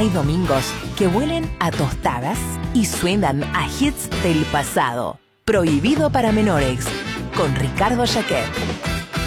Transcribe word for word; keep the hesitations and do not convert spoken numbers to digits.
Hay domingos que huelen a tostadas y suenan a hits del pasado. Prohibido para menores, con Ricardo Jacquet.